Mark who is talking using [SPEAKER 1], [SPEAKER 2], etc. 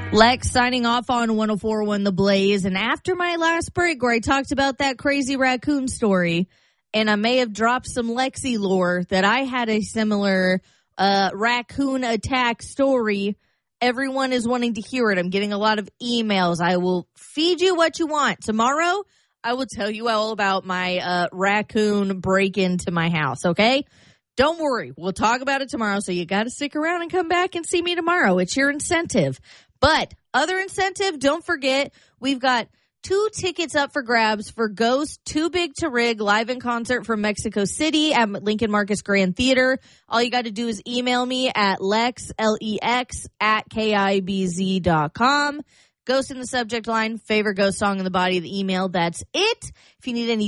[SPEAKER 1] Lex signing off on 104.1 The Blaze. And after my last break where I talked about that crazy raccoon story, and I may have dropped some Lexi lore that I had a similar raccoon attack story, everyone is wanting to hear it. I'm getting a lot of emails. I will feed you what you want. Tomorrow, I will tell you all about my raccoon break into my house, okay? Don't worry. We'll talk about it tomorrow, so you got to stick around and come back and see me tomorrow. It's your incentive. But other incentive, don't forget, we've got 2 tickets up for grabs for Ghost Too Big to Rig live in concert from Mexico City at Lincoln Marcus Grand Theater. All you got to do is email me at Lex, L-E-X, @KIBZ.com. Ghost in the subject line, favorite Ghost song in the body of the email. That's it. If you need any